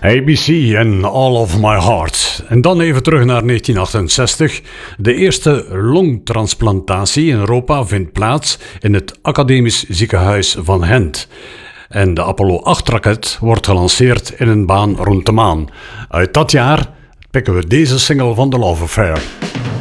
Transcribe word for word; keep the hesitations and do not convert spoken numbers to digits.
A B C en All of My Heart. En dan even terug naar negentien achtenzestig. De eerste longtransplantatie in Europa vindt plaats in het Academisch Ziekenhuis van Gent. En de Apollo acht raket wordt gelanceerd in een baan rond de maan. Uit dat jaar pikken we deze single van The Love Affair.